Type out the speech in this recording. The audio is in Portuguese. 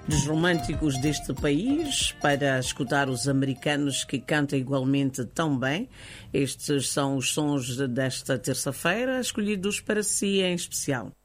dos românticos deste país, para escutar os americanos que cantam igualmente tão bem. Estes são os sons desta terça-feira, escolhidos para si em especial.